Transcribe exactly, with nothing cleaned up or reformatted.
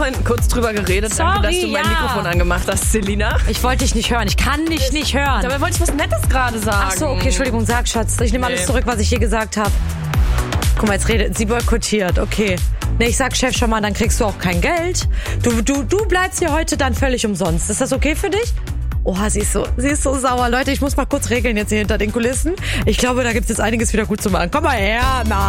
vorhin kurz drüber geredet. Sorry, Danke, dass du mein ja. Mikrofon angemacht hast, Selina. Ich wollte dich nicht hören. Ich kann dich nicht hören. Dabei wollte ich was Nettes gerade sagen. Ach so, okay, Entschuldigung, sag, Schatz. Ich nehme Nee. alles zurück, was ich hier gesagt habe. Guck mal, jetzt redet sie boykottiert. Okay. Nee, ich sag Chef schon mal, dann kriegst du auch kein Geld. Du, du, du bleibst hier heute dann völlig umsonst. Ist das okay für dich? Oha, sie ist so, sie ist so sauer. Leute, ich muss mal kurz regeln jetzt hier hinter den Kulissen. Ich glaube, da gibt es jetzt einiges wieder gut zu machen. Komm mal her, na.